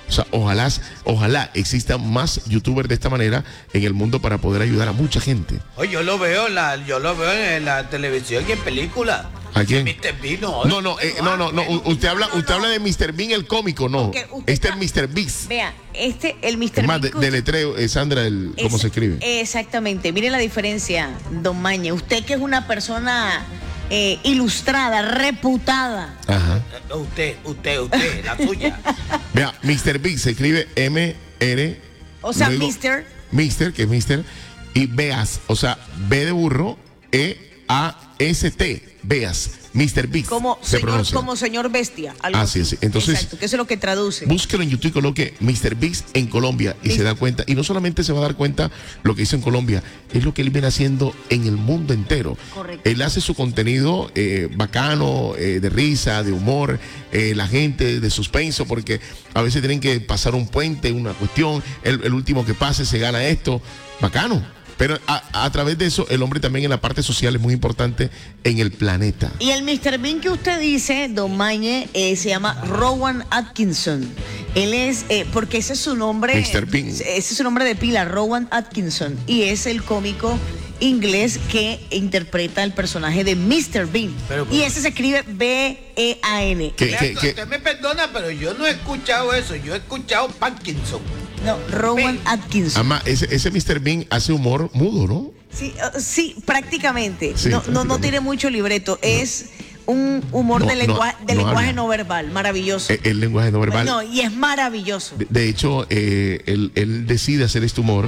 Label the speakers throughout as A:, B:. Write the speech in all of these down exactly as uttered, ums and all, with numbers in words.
A: O sea, ojalá, ojalá existan más youtubers de esta manera en el mundo para poder ayudar a mucha gente.
B: Oye, yo lo veo en la, yo lo veo en la televisión y en películas.
A: ¿A quién?
B: mister Bean, no.
A: No, no, eh, no, no, no. Usted habla, usted habla de mister Bean el cómico, no.
C: Okay, usted
A: este
C: está-
A: es mister Beast.
C: Vea, este, el mister
A: Es más, de,
C: Bean.
A: de letreo, eh, Sandra, el, ¿cómo
C: Es-
A: se escribe?
C: Exactamente. Mire la diferencia, don Mañe. Usted que es una persona eh, ilustrada, reputada.
A: Ajá.
B: Usted, usted, usted, la suya.
A: Vea, mister Beast se escribe M R.
C: O sea,
A: luego
C: mister.
A: Mister, que es mister. Y Beas, o sea, B de burro, E A S T. Beas. mister Beast.
C: Como
A: se
C: señor,
A: pronuncia.
C: como señor bestia. Algo
A: Así es. Entonces,
C: exacto, que eso es lo que traduce.
A: búsquelo en YouTube y coloque mister Beast en Colombia y
C: Listo.
A: se da cuenta. Y no solamente se va a dar cuenta lo que hizo en Colombia, es lo que él viene haciendo en el mundo entero.
C: Correcto.
A: Él hace su contenido eh, bacano, eh, de risa, de humor, eh, la gente de suspenso, porque a veces tienen que pasar un puente, una cuestión, el, el último que pase se gana esto, bacano. Pero a, a través de eso, el hombre también en la parte social es muy importante en el planeta.
C: Y el mister Bean que usted dice, don Mañe, eh, se llama Rowan Atkinson. Él es, eh, porque ese es su nombre.
A: mister Bean.
C: Ese es su nombre de pila, Rowan Atkinson. Y es el cómico inglés que interpreta el personaje de mister Bean.
B: Pero,
C: y ese se escribe B E A N.
A: Que-
B: Vea,
A: que- que-
B: usted me perdona, pero yo no he escuchado eso. Yo he escuchado Parkinson.
C: No, Rowan
B: Bean.
C: Atkinson.
A: Además, ese, ese mister Bean hace humor mudo, ¿no?
C: Sí, uh, sí, prácticamente.
A: Sí,
C: no, no, no
A: prácticamente.
C: tiene mucho libreto. Es un humor
A: No,
C: de, lengua-
A: no,
C: de
A: no
C: lenguaje
A: habla.
C: no verbal, maravilloso.
A: El, el lenguaje no verbal.
C: No, y es maravilloso.
A: De, de hecho, eh, él, él decide hacer este humor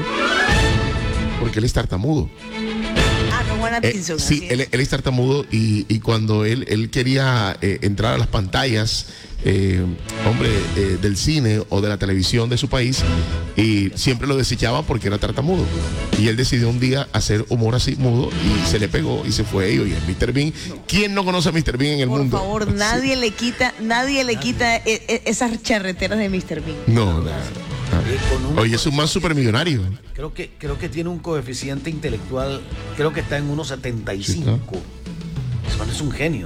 A: porque él es tartamudo.
C: Ah, Rowan
A: Eh,
C: Atkinson.
A: sí,
C: así es.
A: él, él es tartamudo y, y cuando él, él quería eh, entrar a las pantallas, eh, hombre, eh, del cine o de la televisión de su país, y siempre lo desechaban porque era tartamudo. Y él decidió un día hacer humor así mudo y se le pegó y se fue. Y oye, mister Bean, ¿quién no conoce a mister Bean en el
C: Por
A: mundo?
C: favor,
A: Sí.
C: nadie le quita, nadie le quita e- e- esas charreteras de mister Bean.
A: No, nada.
B: Y con un-
A: Oye, es un man supermillonario.
B: Creo que, creo que tiene un coeficiente intelectual, creo que está en uno setenta y
A: Sí,
B: cinco. Eso es un genio.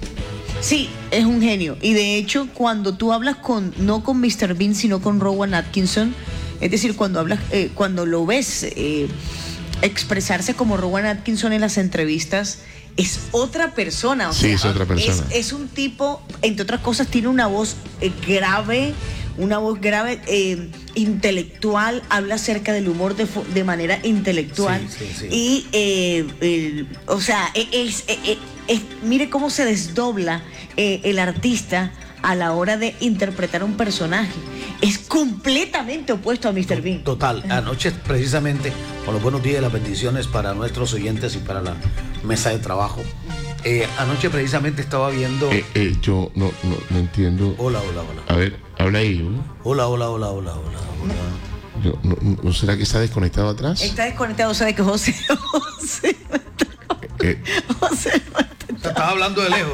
C: Sí, es un genio. Y de hecho, cuando tú hablas con, no con mister Bean, sino con Rowan Atkinson, es decir, cuando hablas, eh, cuando lo ves eh, expresarse como Rowan Atkinson en las entrevistas, es otra persona. O
A: Sí,
C: sea,
A: es otra persona.
C: Es, es un tipo, entre otras cosas, tiene una voz eh, grave, una voz grave, eh, intelectual, habla acerca del humor de, fo- de manera intelectual.
B: Sí, sí, sí.
C: Y, eh, el- o sea, e- es, e- e- es- mire cómo se desdobla eh, el artista a la hora de interpretar un personaje. Es completamente opuesto a mister Bean.
B: Total, anoche precisamente, con los buenos días y las bendiciones para nuestros oyentes y para la mesa de trabajo, eh, anoche precisamente estaba viendo...
A: Eh, eh, yo no, no, no entiendo.
B: Hola, hola, hola.
A: A ver, habla ahí. ¿no?
B: Hola, hola, hola, hola, hola, hola.
A: Yo- no, no- ¿no será que está desconectado atrás?
C: Está desconectado, sabe que José, José,
A: Eh,
C: José,
B: Te estaba hablando de lejos.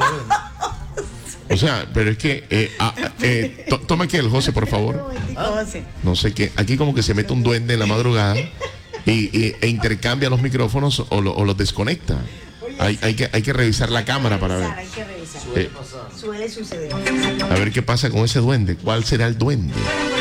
B: ¿eh?
A: o sea, pero es que. Eh, ah, eh, to- toma aquí el José, por favor.
C: José.
A: No sé qué. Aquí como que se mete un duende en la madrugada y, y- e intercambia los micrófonos o, lo- o los desconecta. Hay, hay que, hay que revisar la cámara para ver.
C: Hay que revisar.
A: Eh,
C: Suele suceder.
A: a ver qué pasa con ese duende. ¿Cuál será el duende?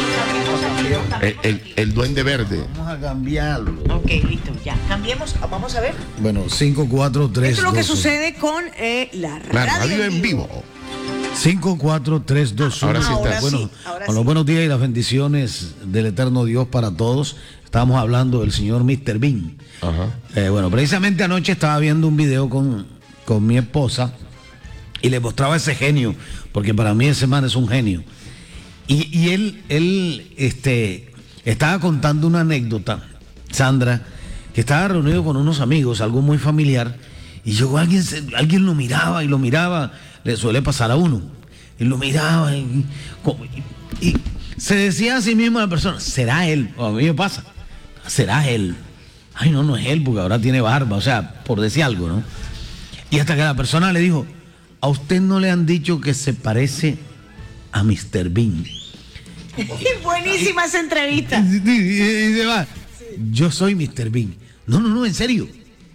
A: El, el- el duende verde.
B: Vamos a cambiarlo.
C: Ok, listo, ya. Cambiemos, vamos a ver.
B: Bueno, cinco cuatro tres
C: Esto es lo que
B: dos uno.
C: sucede con eh, la radio,
A: La radio en vivo.
B: cinco cuatro tres dos uno.
A: Ahora sí
C: Ahora
A: está.
C: sí,
B: Bueno,
C: ahora
B: con
C: sí.
B: los buenos días y las bendiciones del eterno Dios para todos. Estábamos hablando del señor mister Bean.
A: Ajá.
B: Eh, bueno, precisamente anoche estaba viendo un video con, con mi esposa y le mostraba ese genio, porque para mí ese man es un genio. Y, y él, él este, estaba contando una anécdota, Sandra, que estaba reunido con unos amigos, algo muy familiar, y yo, alguien, se- alguien lo miraba y lo miraba, le suele pasar a uno, y lo miraba y, y- y se decía a sí mismo a la persona, ¿será él? O a mí me pasa, ¿será él? Ay, no, no es él, porque ahora tiene barba, o sea, por decir algo, ¿no? Y hasta que la persona le dijo, ¿a usted no le han dicho que se parece a mister Bean?
C: Buenísima esa entrevista.
B: Y se va, yo soy mister Bean. No, no, no, en serio.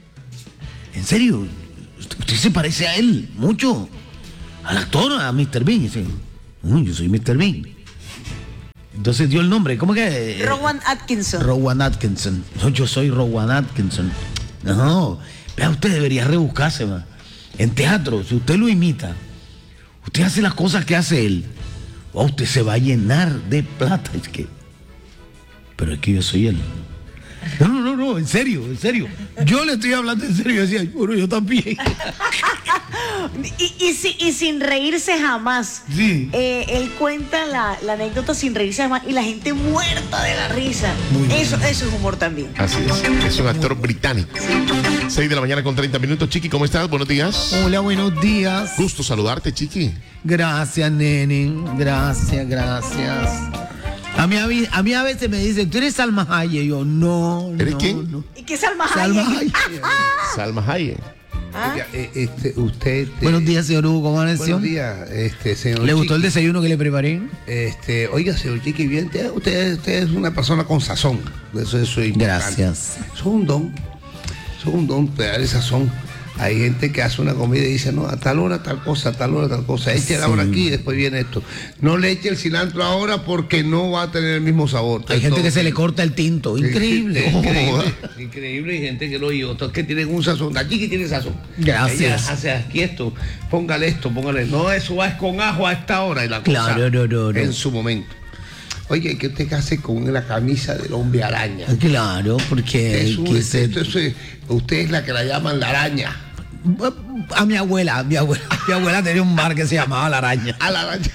B: En serio. Usted, usted se parece a él, mucho. Al actor, a mister Bean. Y dice, "No, yo soy mister Bean. Entonces dio el nombre, ¿cómo que?
C: Rowan Atkinson.
B: Rowan Atkinson. No, yo soy Rowan Atkinson. No, vea, usted debería rebuscarse, man. En teatro, si usted lo imita, usted hace las cosas que hace él, o usted se va a llenar de plata. Es que, pero es que yo soy él. No, no, no, no, en serio, en serio. Yo le estoy hablando en serio. Yo decía, bueno, yo también.
C: y, y, si- y sin reírse jamás.
B: Sí.
C: Eh, él cuenta la, la anécdota sin reírse jamás y la gente muerta de la risa.
B: Muy bien.
C: Eso, eso es humor también.
A: Así es. Es un actor británico. seis de la mañana con treinta minutos. Chiqui, ¿cómo estás? Buenos días.
B: Hola, buenos días.
A: Gusto saludarte, Chiqui.
B: Gracias, nene. Gracias, gracias. A mí, a mí, a mí a veces me dicen, ¿tú eres Salma Hayek? Y yo, no,
A: ¿Eres
B: no,
A: quién?
B: no.
C: ¿Y qué Salma
B: Salma
C: Hayek?
B: Hayek.
A: Salma Hayek.
C: ¿Ah?
D: Oiga, eh, este, usted, este,
B: Buenos días, señor Hugo, ¿cómo amaneció?
D: Buenos días, este, señor
B: ¿Le gustó el
D: Chiqui.
B: desayuno que le preparé?
D: Este, oiga, señor Chiqui, bien, usted, usted, usted es una persona con sazón. Eso, eso es importante.
B: Gracias.
D: Eso es un don. Eso es un don, te da el sazón. Hay gente que hace una comida y dice, no, a tal hora tal cosa, a tal hora tal cosa. Eche la
B: Sí.
D: hora aquí y después viene esto. No le eche el cilantro ahora porque no va a tener el mismo sabor.
B: Hay gente que
D: Entonces,
B: se le corta el tinto. Increíble.
D: Increíble, increíble. Y gente que lo y otros que tienen un sazón. Aquí que tiene sazón.
B: Gracias.
D: Ella hace aquí esto, póngale esto, póngale. No, eso va con ajo a esta hora y la cosa.
B: Claro, no, no, no.
D: En su momento. Oye, ¿qué usted hace con la camisa del hombre araña?
B: Claro, porque
D: Es un-
B: quise-
D: esto es- usted es la que la llaman la araña.
B: a mi abuela, a mi abuela, mi abuela tenía un bar que se llamaba La Araña.
D: A la araña.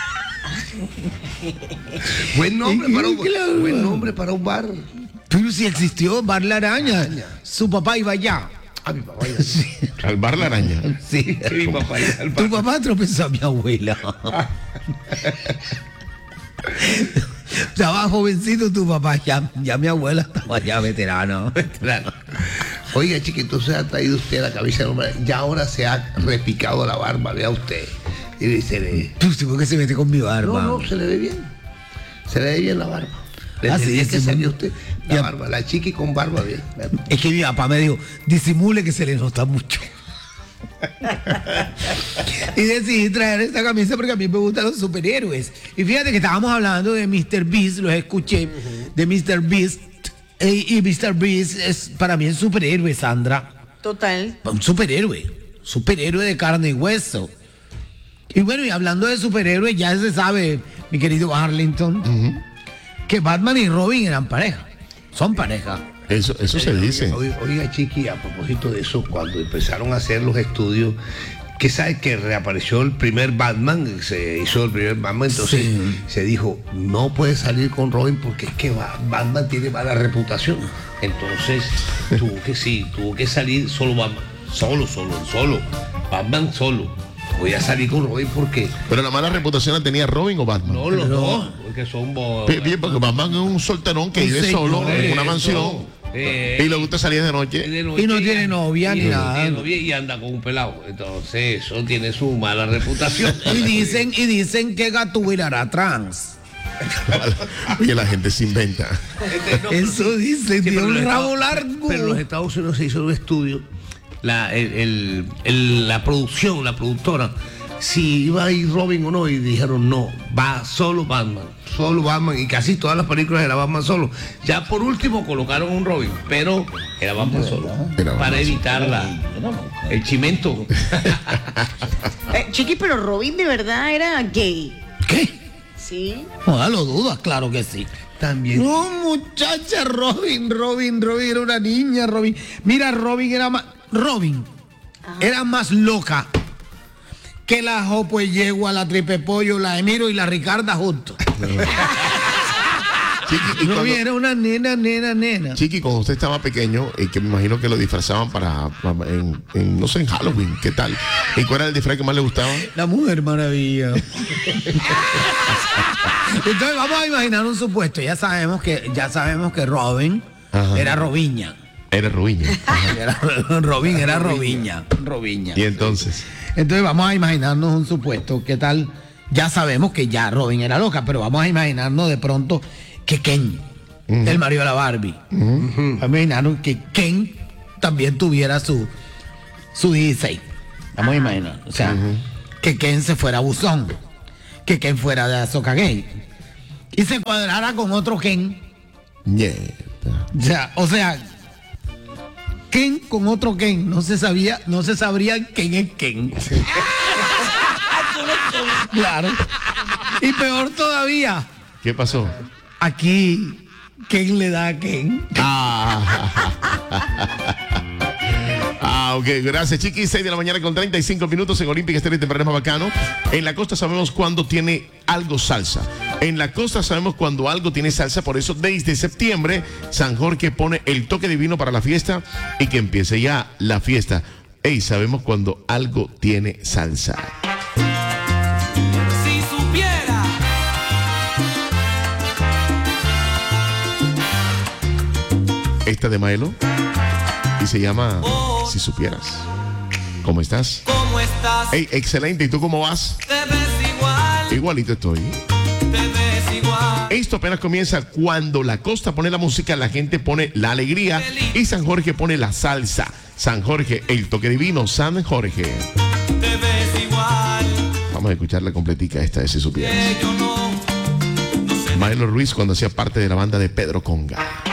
D: buen nombre para un
B: Claro.
D: buen nombre para un bar.
B: Pero si existió Bar La Araña,
D: Araña.
B: su papá iba allá.
D: A mi papá. ya-
A: Al bar la araña.
B: Sí.
D: que mi papá iba al
B: Tu
D: bar.
B: papá tropezó a mi abuela. Estaba jovencito tu papá, ya, ya mi abuela estaba ya veterano.
D: Claro. Oiga, chiqui, entonces ha traído usted la camisa del hombre. Ya ahora se ha repicado la barba, vea usted. Y se le.
B: Pues, ¿por qué se mete con mi barba?
D: No, no, se le ve bien. Se le ve bien la barba. Le
B: Ah, sí,
D: tendría que
B: sí,
D: salir
B: sí.
D: usted la
B: Ya.
D: barba, la chiqui con barba bien.
B: Es que mi papá me dijo, disimule que se le nota mucho. Y decidí traer esta camisa porque a mí me gustan los superhéroes. Y fíjate que estábamos hablando de míster Beast, los escuché, de míster Beast. eh, Y míster Beast es para mí un superhéroe, Sandra.
C: Total.
B: Un superhéroe. Superhéroe de carne y hueso. Y bueno, y hablando de superhéroes, ya se sabe, mi querido Arlington, que Batman y Robin eran pareja. Son pareja.
A: Eso, eso se dice.
D: Oiga, oiga, chiqui, a propósito de eso, cuando empezaron a hacer los estudios, que sabe que reapareció el primer Batman, se hizo el primer Batman, entonces
B: Sí.
D: se dijo, no puede salir con Robin porque es que Ba- Batman tiene mala reputación. Entonces tuvo que sí, tuvo que salir solo Batman, solo, solo, solo, Batman solo. Voy a salir con Robin porque
A: Pero la mala reputación la tenía Robin o Batman.
D: no los
B: Pero-
D: dos, porque son bo-
A: Bien, bien, porque Batman es un solterón que
B: Un
A: vive
B: señor,
A: solo en una
D: eh,
A: mansión
D: no, eh,
A: y le gusta salir de noche.
D: de noche
B: Y no tiene novia
D: y
B: ni
D: no
B: nada.
D: tiene novia y anda con un pelado. Entonces, eso tiene su mala reputación.
B: Y dicen, y dicen que Gatúbela era trans.
A: Oye, la gente se inventa.
D: Este, no, pero
B: Eso
D: sí.
B: dice,
D: Sí,
B: tiene
D: pero
B: un
D: en los
B: rabo
D: Estados-
B: largo.
D: Pero en los Estados Unidos se hizo un estudio. La, el- el- el- la producción, la productora, si iba a ir Robin o no, y dijeron no, va solo Batman. Solo Batman. Y casi todas las películas era Batman solo. Ya por último colocaron un Robin, pero era Batman solo.
A: Era Batman
D: Para
A: solo.
D: evitar la, el chimento.
C: Eh, Chiqui, pero Robin de verdad era gay.
B: ¿Qué?
C: Sí.
B: No, lo dudas, claro que sí.
D: También.
B: No, muchacha, Robin, Robin, Robin era una niña, Robin. Mira, Robin era más. Robin era más loca que la Jopo Yegua, la Tripe Pollo, la Emiro y la Ricarda juntos.
A: Chiqui, y
B: Robin
A: cuando,
B: era una nena, nena, nena.
A: Chiqui, cuando usted estaba pequeño, y que me imagino que lo disfrazaban para, para- en, en, no sé, en Halloween, ¿qué tal? ¿Y cuál era el disfraz que más le gustaba?
B: La Mujer Maravilla. Entonces vamos a imaginar un supuesto. Ya sabemos que, ya sabemos que Robin
A: Ajá.
B: era Robiña.
A: Era Rubiña.
B: Era- Robin era Robiña. Robiña.
A: Y entonces,
B: Entonces vamos a imaginarnos un supuesto. ¿Qué tal? Ya sabemos que ya Robin era loca, pero vamos a imaginarnos de pronto que Ken, el marido de la Barbie, vamos a imaginarnos que Ken también tuviera su, su dieciséis. Vamos a imaginar. O sea, que Ken se fuera buzón, que Ken fuera de Azoka Gay, y se cuadrara con otro Ken.
A: Nieta.
B: Ya, o sea, Ken con otro Ken. No se sabía, no se sabría quién es Ken. Claro. Y peor todavía,
A: ¿Qué pasó?
B: aquí Ken le da a Ken.
A: Ah, ah ok, gracias, Chiqui. seis de la mañana con treinta y cinco minutos en Olímpica Estéreo, temprano más bacano. En la costa sabemos cuándo tiene algo salsa. En la costa sabemos cuando algo tiene salsa. Por eso, desde septiembre, San Jorge pone el toque divino para la fiesta y que empiece ya la fiesta. Ey, sabemos cuando algo tiene salsa.
E: Si supiera.
A: Esta de Maelo y se llama Si Supieras. ¿Cómo estás?
E: ¿Cómo estás?
A: Ey, excelente. ¿Y tú cómo vas?
E: Te ves igual.
A: Igualito estoy.
E: Te ves igual.
A: Esto apenas comienza cuando la costa pone la música, la gente pone la alegría y San Jorge pone la salsa. San Jorge, el toque divino, San Jorge.
E: Te ves igual.
A: Vamos a escuchar la completica esta de Si Supieras.
E: Que yo no. No sé.
A: Maelo Ruiz cuando hacía parte de la banda de Pedro Conga.